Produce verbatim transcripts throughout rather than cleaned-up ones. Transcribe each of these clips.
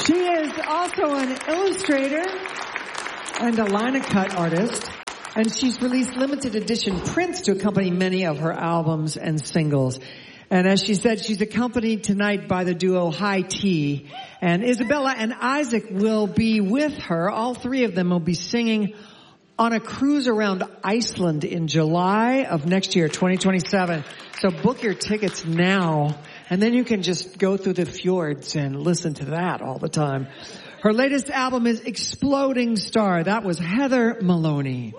She is also an illustrator and a line-of-cut artist, and she's released limited edition prints to accompany many of her albums and singles. And as she said, she's accompanied tonight by the duo High Tea, and Isabella and Isaac will be with her. All three of them will be singing on a cruise around Iceland in July of next year, twenty twenty-seven. So book your tickets now, and then you can just go through the fjords and listen to that all the time. Her latest album is Exploding Star. That was Heather Maloney.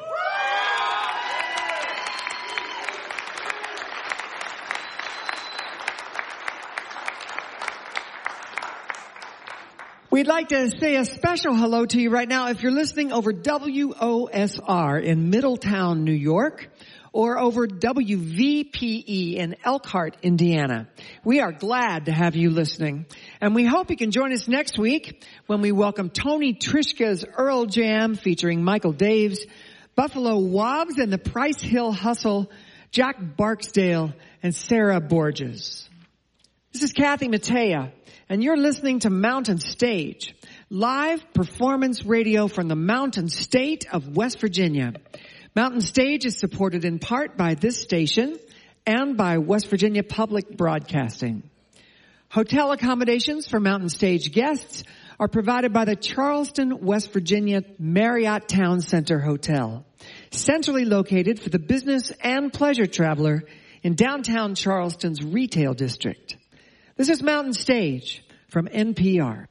We'd like to say a special hello to you right now if you're listening over W O S R in Middletown, New York, or over W V P E in Elkhart, Indiana. We are glad to have you listening. And we hope you can join us next week when we welcome Tony Trishka's Earl Jam featuring Michael Daves, Buffalo Wobbs and the Price Hill Hustle, Jack Barksdale, and Sarah Borges. This is Kathy Mattea, and you're listening to Mountain Stage, live performance radio from the Mountain State of West Virginia. Mountain Stage is supported in part by this station and by West Virginia Public Broadcasting. Hotel accommodations for Mountain Stage guests are provided by the Charleston, West Virginia Marriott Town Center Hotel, centrally located for the business and pleasure traveler in downtown Charleston's retail district. This is Mountain Stage from N P R.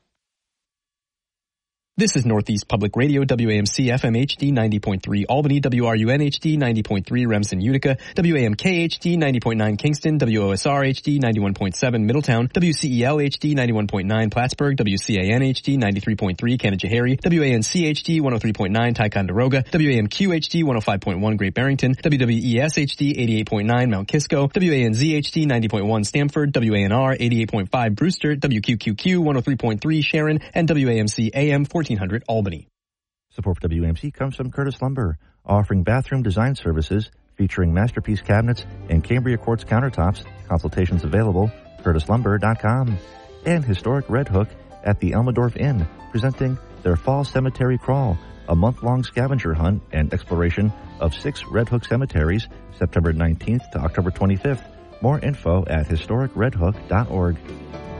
This is Northeast Public Radio, W A M C F M H D ninety point three Albany, W R U N H D ninety point three Remsen, Utica, W A M K H D ninety point nine Kingston, W O S R H D ninety-one point seven Middletown, W C E L H D ninety-one point nine Plattsburgh, W C A N H D ninety-three point three Canajoharie, W A N C H D one oh three point nine Ticonderoga, W A M Q H D one oh five point one Great Barrington, W W E S H D eighty-eight point nine Mount Kisco, W A N Z H D ninety point one Stamford, W A N R eighty-eight point five Brewster, W Q Q Q one oh three point three Sharon, and W A M C A M fourteen hundred Albany. Support for W A M C comes from Curtis Lumber, offering bathroom design services featuring masterpiece cabinets and Cambria quartz countertops. Consultations available, curtis lumber dot com. And Historic Red Hook at the Elmendorf Inn, presenting their Fall Cemetery Crawl, a month-long scavenger hunt and exploration of six Red Hook cemeteries, September nineteenth to October twenty-fifth. More info at historic red hook dot org.